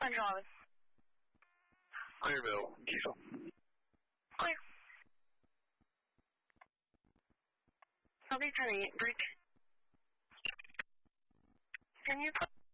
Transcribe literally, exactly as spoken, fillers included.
Central office. Clearville, Kiesel. Clear. I'll be turning it, Bridge. Can you put